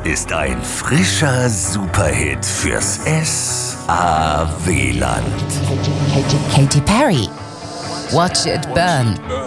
ist ein frischer Superhit fürs SAW-Land. Katy Perry. Watch it burn.